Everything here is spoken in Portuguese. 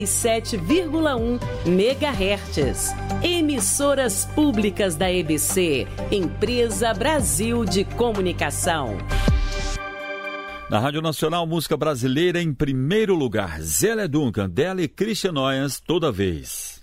7,1 MHz. Emissoras públicas da EBC, Empresa Brasil de Comunicação. Na Rádio Nacional, música brasileira em primeiro lugar. Zélia Duncan, dela e Christian Noyes, Toda Vez.